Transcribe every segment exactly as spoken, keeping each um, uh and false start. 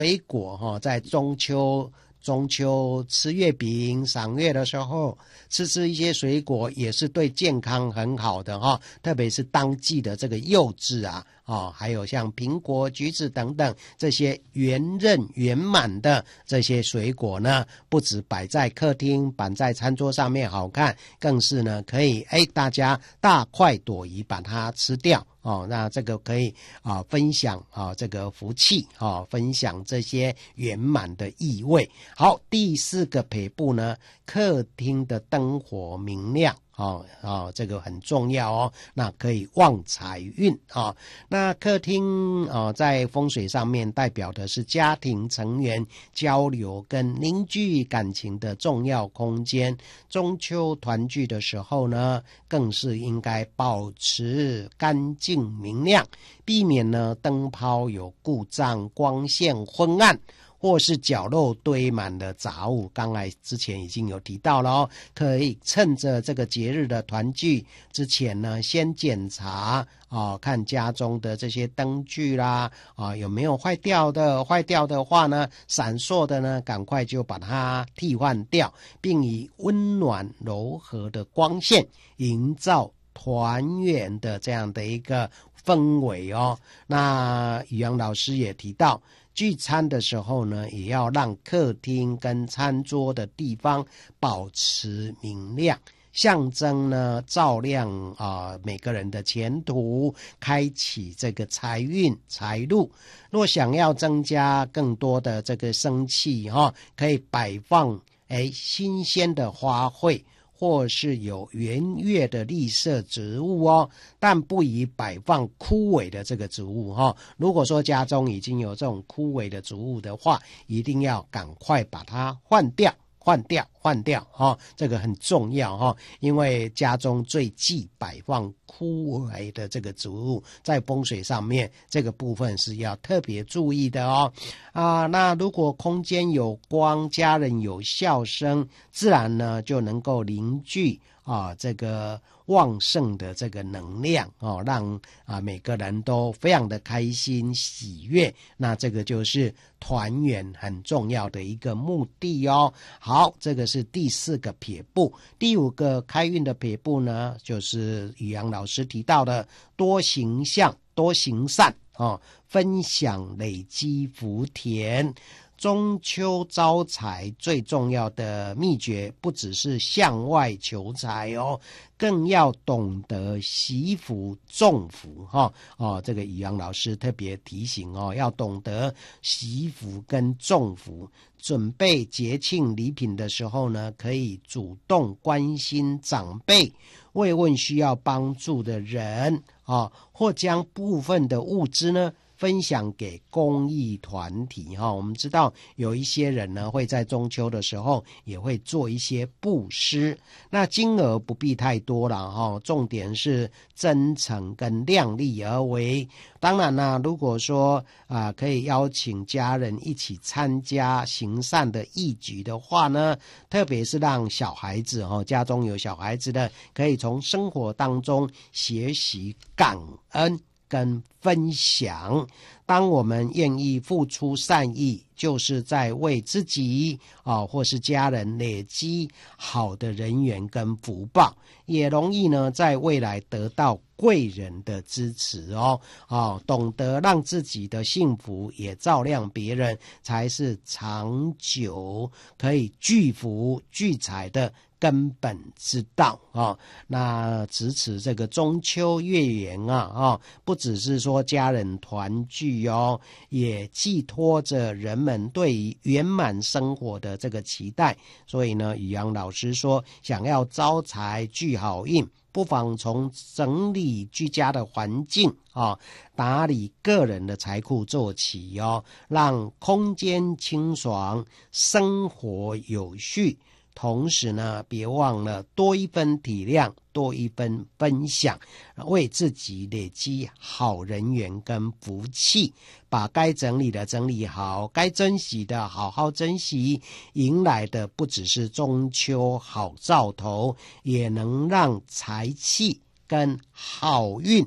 水果哈，在中秋中秋吃月饼赏月的时候，吃吃一些水果也是对健康很好的哈，特别是当季的这个柚子啊，哦，还有像苹果、橘子等等这些圆润圆满的这些水果呢，不止摆在客厅、摆在餐桌上面好看，更是呢可以哎大家大快朵颐把它吃掉。哦，那这个可以啊分享啊这个福气啊，分享这些圆满的意味。好，第四个撇步呢，客厅的灯火明亮。哦哦，这个很重要哦，那可以旺财运啊、哦。那客厅哦，在风水上面代表的是家庭成员交流跟凝聚感情的重要空间。中秋团聚的时候呢，更是应该保持干净明亮，避免呢灯泡有故障、光线昏暗，或是角落堆满了杂物，刚才之前已经有提到了哦，可以趁着这个节日的团聚之前呢，先检查啊、哦，看家中的这些灯具啦啊、哦、有没有坏掉的，坏掉的话呢，闪烁的呢，赶快就把它替换掉，并以温暖柔和的光线营造团圆的这样的一个氛围哦。那宇阳老师也提到，聚餐的时候呢，也要让客厅跟餐桌的地方保持明亮，象征呢照亮啊、呃、每个人的前途，开启这个财运财路。若想要增加更多的这个生气哈、哦，可以摆放哎新鲜的花卉，或是有圆月的绿色植物哦，但不宜摆放枯萎的这个植物哈、哦。如果说家中已经有这种枯萎的植物的话，一定要赶快把它换掉。换掉换掉哈、哦，这个很重要哈、哦，因为家中最忌摆放枯萎的这个植物，在风水上面这个部分是要特别注意的哦。啊，那如果空间有光，家人有笑声，自然呢就能够凝聚啊这个旺盛的这个能量哦，让啊每个人都非常的开心喜悦，那这个就是团圆很重要的一个目的哦。好，这个是第四个撇步。第五个开运的撇步呢，就是宇阳老师提到的多行善多行善哦，分享累积福田。中秋招财最重要的秘诀不只是向外求财哦，更要懂得惜福种福哈哦。这个宇阳老师特别提醒哦，要懂得惜福跟种福。准备节庆礼品的时候呢，可以主动关心长辈，慰问需要帮助的人啊、哦，或将部分的物资呢分享给公益团体哈、哦，我们知道有一些人呢会在中秋的时候也会做一些布施，那金额不必太多了哈、哦，重点是真诚跟量力而为。当然啦，如果说啊、呃、可以邀请家人一起参加行善的义举的话呢，特别是让小孩子哈、哦，家中有小孩子的，可以从生活当中学习感恩跟分享。当我们愿意付出善意，就是在为自己啊、哦、或是家人累积好的人缘跟福报，也容易呢在未来得到贵人的支持哦。哦，懂得让自己的幸福也照亮别人，才是长久可以聚福聚财的根本之道啊、哦！那值此这个中秋月圆啊啊、哦，不只是说家人团聚哦，也寄托着人们对于圆满生活的这个期待。所以呢，宇阳老师说，想要招财聚好运，不妨从整理居家的环境啊、哦，打理个人的财库做起哦，让空间清爽，生活有序。同时呢，别忘了多一分体谅，多一分分享，为自己累积好人缘跟福气，把该整理的整理好，该珍惜的好好珍惜，迎来的不只是中秋好兆头，也能让财气跟好运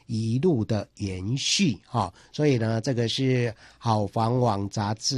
一路的延续哈、哦。所以呢，这个是好房网杂志